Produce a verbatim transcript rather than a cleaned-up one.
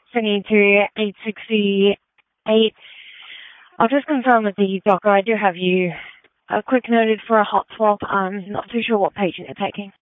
singing to eight sixty-eight. I'll just confirm with the doctor. I do have you uh, quick noted for a hot swap. I'm not too sure what patient you're taking.